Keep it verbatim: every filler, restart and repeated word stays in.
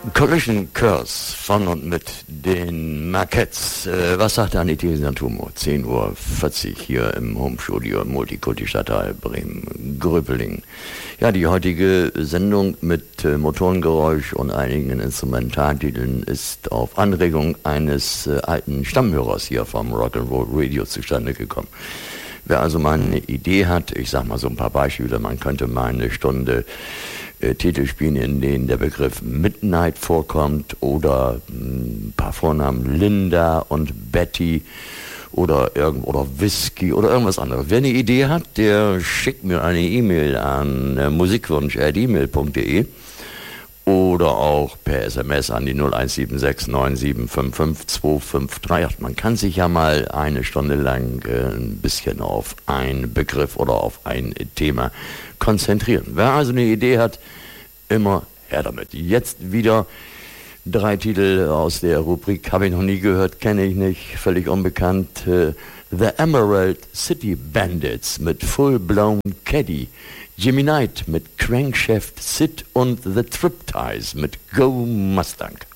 Collision Curse von und mit den Marquettes. Äh, was sagt Anita Santumo? zehn Uhr vierzig hier im Homestudio im Multikulti-Stadtteil Bremen-Gröpeling. Ja, die heutige Sendung mit äh, Motorengeräusch und einigen Instrumentaltiteln ist auf Anregung eines äh, alten Stammhörers hier vom Rock'n'Roll Radio zustande gekommen. Wer also mal eine Idee hat, ich sag mal so ein paar Beispiele, man könnte mal eine Stunde äh, Titel spielen, in denen der Begriff Midnight vorkommt oder ein paar Vornamen Linda und Betty oder irgend oder Whisky oder irgendwas anderes. Wer eine Idee hat, der schickt mir eine E-Mail an äh, musikwunsch at e mail punkt de oder auch per S M S an die null eins sieben sechs neun sieben fünf fünf zwei fünf drei acht. Man kann sich ja mal eine Stunde lang äh, ein bisschen auf einen Begriff oder auf ein Thema konzentrieren. Wer also eine Idee hat, immer her damit. Jetzt wieder drei Titel aus der Rubrik, habe ich noch nie gehört, kenne ich nicht, völlig unbekannt. Äh, The Emerald City Bandits mit Full Blown Caddy, Jimmy Knight mit Crankshaft Sid und The Tripties mit Go Mustang.